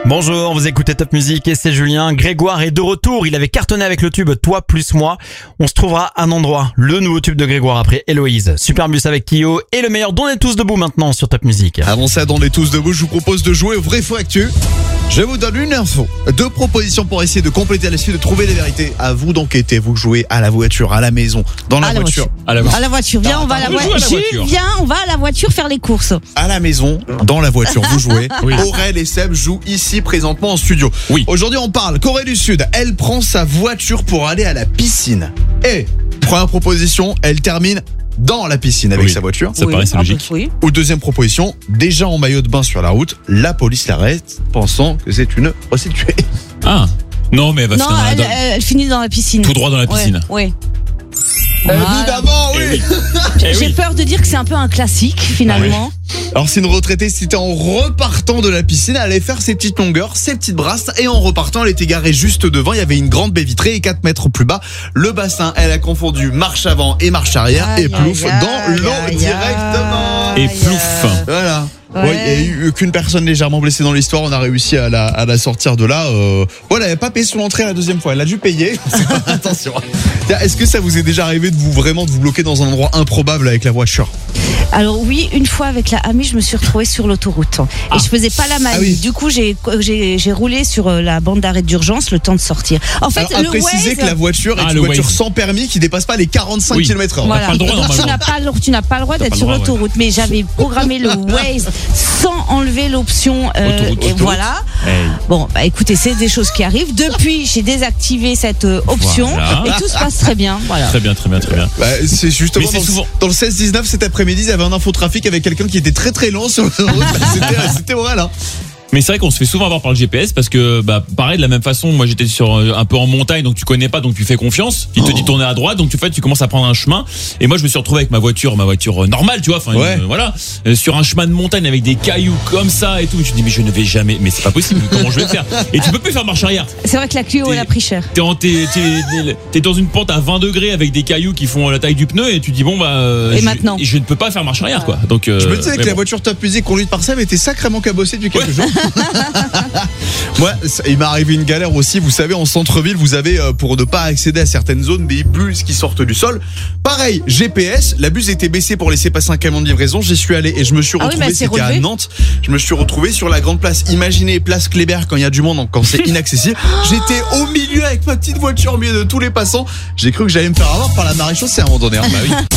Bonjour, vous écoutez Top Music et c'est Julien. Grégoire est de retour, il avait cartonné avec le tube Toi plus moi. On se trouvera à un endroit, le nouveau tube de Grégoire après Héloïse. Superbus avec Kyo et le meilleur d'On est tous debout maintenant sur Top Music. Avant ça, dans les tous debout, je vous propose de jouer au vrai faux actu. Je vous donne une info, 2 propositions pour essayer de compléter la suite, de trouver les vérités. À vous d'enquêter, vous jouez à la voiture, à la maison, dans la voiture. À la voiture, viens, on va à la voiture. Jules, viens, on va à la voiture faire les courses. À la maison, dans la voiture, vous jouez. Oui. Aurel et Seb jouent ici présentement en studio. Oui. Aujourd'hui, on parle Corée du Sud. Elle prend sa voiture pour aller à la piscine. Et première proposition, elle termine dans la piscine avec sa voiture. Ça paraît logique. Oui. Ou deuxième proposition, déjà en maillot de bain sur la route, la police l'arrête pensant que c'est une prostituée. Ah non, mais elle va Non, finir elle finit dans la piscine. tout droit dans la piscine. Oui. Évidemment, oui. J'ai peur de dire que c'est un peu un classique finalement. Alors c'est une retraitée, c'était en repartant de la piscine, elle allait faire ses petites longueurs, ses petites brasses, et en repartant elle était garée juste devant, il y avait une grande baie vitrée et 4 mètres plus bas, le bassin, elle a confondu marche avant et marche arrière, et plouf dans l'eau directement. Et plouf. Voilà. Ouais. Ouais, il n'y a eu qu'une personne légèrement blessée dans l'histoire, on a réussi à la sortir de là. Voilà, elle n'a pas payé son entrée la deuxième fois, elle a dû payer. Attention. Est-ce que ça vous est déjà arrivé de vous bloquer dans un endroit improbable avec la voiture? Alors oui, une fois avec la amie, je me suis retrouvée sur l'autoroute et je faisais pas la manie. oui. Du coup, j'ai roulé sur la bande d'arrêt d'urgence le temps de sortir. En fait, Alors, à préciser que la voiture est une voiture sans permis qui dépasse pas les 45 km/h. Voilà. Pas le droit, Donc, tu n'as pas le droit d'être sur l'autoroute. Mais j'avais programmé le Waze sans enlever l'option. Et voilà. Hey. Bon, bah écoutez, c'est des choses qui arrivent. Depuis, j'ai désactivé cette option Voilà. et tout se passe très bien. Voilà. Très bien. Bah, c'est justement Mais c'est souvent- dans le 16-19 cet après-midi, il y avait un infotrafic avec quelqu'un qui était très très lent sur l'autoroute. C'était Aurel, hein. Mais c'est vrai qu'on se fait souvent avoir par le GPS parce que pareil de la même façon, moi j'étais sur un peu en montagne, donc tu connais pas, donc tu fais confiance. Il te dit tourner à droite, donc tu commences à prendre un chemin. Et moi je me suis retrouvé avec ma voiture normale, tu vois, voilà, sur un chemin de montagne avec des cailloux comme ça et tout. Je me dis mais je ne vais jamais, mais c'est pas possible. Comment je vais faire? Et tu peux plus faire marche arrière. C'est vrai que la Clio, elle a pris cher. T'es dans une pente à 20 degrés avec des cailloux qui font la taille du pneu et tu dis bon Et maintenant je ne peux pas faire marche arrière quoi. Donc Je me disais que la voiture Top Music conduite par Seb était sacrément cabossée depuis quelques jours. Moi, il m'est arrivé une galère aussi. Vous savez, en centre-ville, vous avez, pour ne pas accéder à certaines zones, des bus qui sortent du sol. Pareil, GPS, la bus était baissée pour laisser passer un camion de livraison. J'y suis allé et je me suis retrouvé, c'était à Nantes. Je me suis retrouvé sur la grande place. Imaginez, place Kléber quand il y a du monde, quand c'est inaccessible. J'étais au milieu avec ma petite voiture au milieu de tous les passants. J'ai cru que j'allais me faire avoir par la maréchaussée à un moment donné. Bah oui.